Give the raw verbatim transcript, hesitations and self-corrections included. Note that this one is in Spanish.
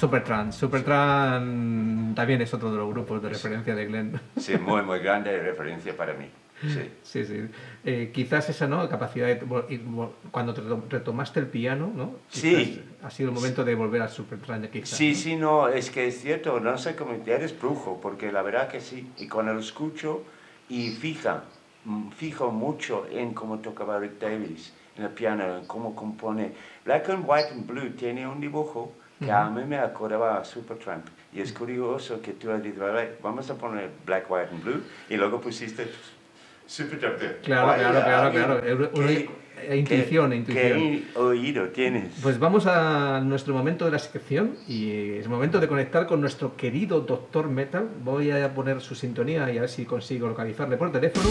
Supertramp. Supertramp también es otro de los grupos de referencia de Glenn. Sí, muy, muy grande referencia para mí. Sí, sí. sí. Eh, quizás esa, ¿no? Capacidad de... Cuando te retomaste el piano, ¿no? Quizás sí. Ha sido el momento de volver al Supertramp, quizás. Sí, ¿no? sí, no, es que es cierto, no sé cómo... Eres brujo, porque la verdad que sí. Y cuando lo escucho y fija, fijo mucho en cómo tocaba Rick Davies en el piano, en cómo compone. Black and White and Blue tiene un dibujo que uh-huh. a mí me acordaba a Supertramp. Y es curioso que tú has dicho, vamos a poner Black, White and Blue, y luego pusiste Supertramp. Claro, Vaya, claro, claro, claro. ¿Qué, Una intuición, qué, intuición. ¿Qué oído tienes? Pues vamos a nuestro momento de la sección y es momento de conectar con nuestro querido Doctor Metal. Voy a poner su sintonía y a ver si consigo localizarle por teléfono.